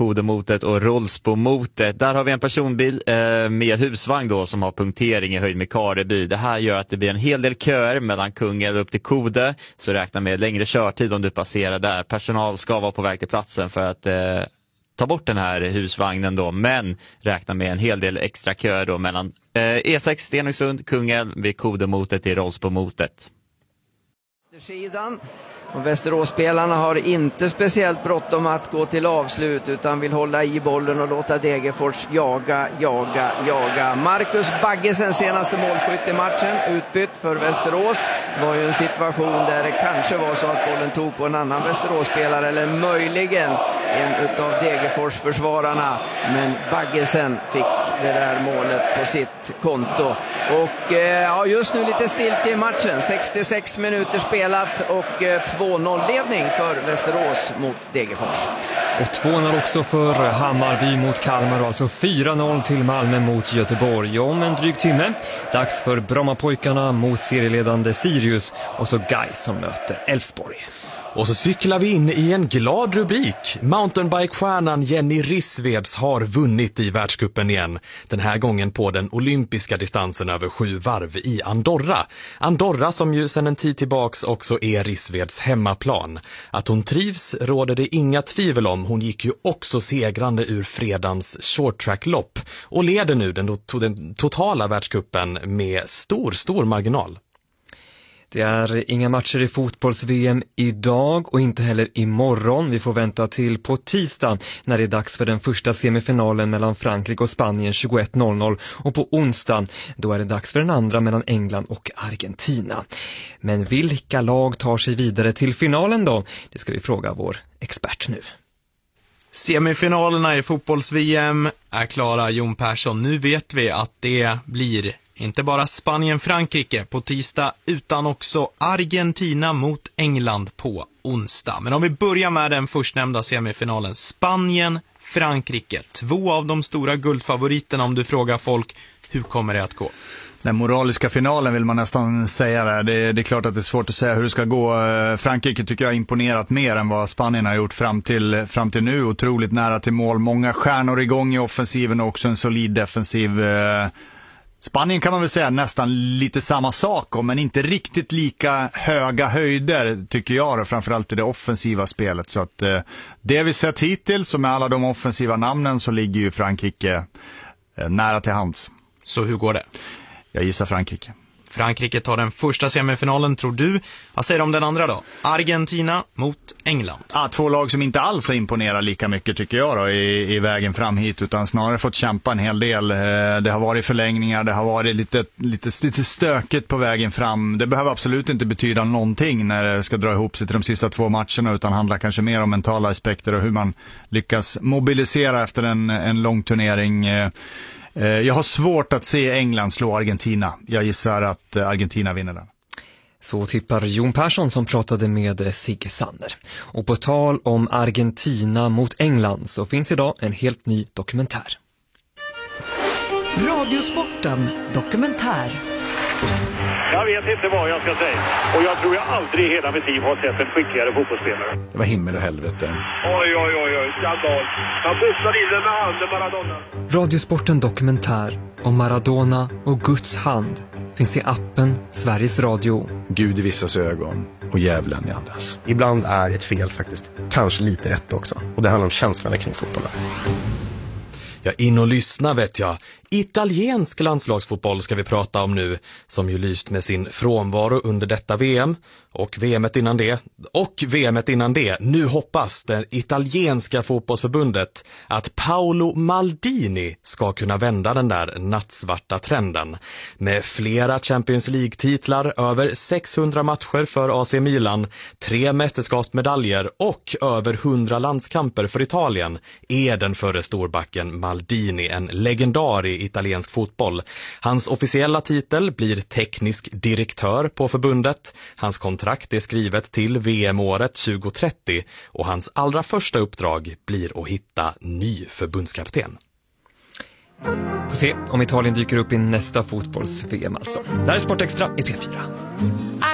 Kodemotet och Rollsbomotet. Där har vi en personbil med husvagn då som har punktering i höjd med Kareby. Det här gör att det blir en hel del köer mellan Kungälv upp till Kode, så räkna med längre körtid om du passerar där. Personal ska vara på väg till platsen för att ta bort den här husvagnen då, men räkna med en hel del extra köer då mellan E6 Stenungsund, Kungälv vid Kodemotet till Rollsbomotet. Sidan. Och Västeråsspelarna har inte speciellt bråttom att gå till avslut utan vill hålla i bollen och låta Degerfors jaga. Marcus Baggesen, senaste målskytt i matchen, utbytt för Västerås. Det var ju en situation där det kanske var så att bollen tog på en annan Västeråsspelare eller möjligen en utav Degerfors försvararna, men Baggesen fick det där målet på sitt konto. Och just nu lite stilt i matchen, 66 minuter spelat och 2-0-ledning för Västerås mot Degerfors. Och 2-0 också för Hammarby mot Kalmar och alltså 4-0 till Malmö mot Göteborg. Om en dryg timme, dags för Brommapojkarna mot serieledande Sirius och så Gais som möter Elfsborg. Och så cyklar vi in i en glad rubrik. Mountainbike-stjärnan Jenny Rissveds har vunnit i världscupen igen. Den här gången på den olympiska distansen över 7 varv i Andorra. Andorra som ju sedan en tid tillbaks också är Rissveds hemmaplan. Att hon trivs råder det inga tvivel om. Hon gick ju också segrande ur fredagens shorttrack-lopp och leder nu den totala världscupen med stor marginal. Det är inga matcher i fotbolls-VM idag och inte heller imorgon. Vi får vänta till på tisdag när det är dags för den första semifinalen mellan Frankrike och Spanien 21:00. Och på onsdag då är det dags för den andra mellan England och Argentina. Men vilka lag tar sig vidare till finalen då? Det ska vi fråga vår expert nu. Semifinalerna i fotbolls-VM är klara, Jon Persson. Nu vet vi att det blir inte bara Spanien-Frankrike på tisdag utan också Argentina mot England på onsdag. Men om vi börjar med den förstnämnda semifinalen, Spanien-Frankrike. 2 av de stora guldfavoriterna om du frågar folk. Hur kommer det att gå? Den moraliska finalen vill man nästan säga det. Det är klart att det är svårt att säga hur det ska gå. Frankrike tycker jag har imponerat mer än vad Spanien har gjort fram till nu. Otroligt nära till mål. Många stjärnor igång i offensiven och också en solid defensiv. Spanien kan man väl säga nästan lite samma sak, men inte riktigt lika höga höjder tycker jag då, framförallt i det offensiva spelet. Så att det vi sett hittills, som med alla de offensiva namnen, så ligger ju Frankrike nära till hands. Så hur går det? Jag gissar Frankrike. Frankrike tar den första semifinalen, tror du. Vad säger du om den andra då? Argentina mot England. 2 lag som inte alls imponerar lika mycket tycker jag då i vägen fram hit, utan snarare fått kämpa en hel del. Det har varit förlängningar, det har varit lite stökigt på vägen fram. Det behöver absolut inte betyda någonting när det ska dra ihop sig till de sista 2 matcherna, utan handlar kanske mer om mentala aspekter och hur man lyckas mobilisera efter en lång turnering. Jag har svårt att se England slå Argentina. Jag gissar att Argentina vinner den. Så tippar Jon Persson som pratade med Sigge Sander. Och på tal om Argentina mot England så finns idag en helt ny dokumentär. Radiosporten dokumentär. Jag vet inte vad jag ska säga. Och jag tror jag aldrig i hela mitt liv har sett en skickligare fotbollsspelare. Det var himmel och helvete. Oj, skandal. Han boxar in den med handen, Maradona. Radiosporten dokumentär om Maradona och Guds hand finns i appen Sveriges Radio. Gud i vissas ögon och djävulen i andras. Ibland är ett fel faktiskt kanske lite rätt också. Och det handlar om känslorna kring fotbollen. Ja, in och lyssna vet jag. Italiensk landslagsfotboll ska vi prata om nu, som ju lyst med sin frånvaro under detta VM och VM:et innan det. Nu hoppas det italienska fotbollsförbundet att Paolo Maldini ska kunna vända den där nattsvarta trenden. Med flera Champions League-titlar, över 600 matcher för AC Milan, 3 mästerskapsmedaljer och över 100 landskamper för Italien är den förre storbacken Maldini en legendar i italiensk fotboll. Hans officiella titel blir teknisk direktör på förbundet. Hans kontrakt är skrivet till VM-året 2030 och hans allra första uppdrag blir att hitta ny förbundskapten. Får se om Italien dyker upp i nästa fotbolls-VM alltså. Det här är Sportextra i P4.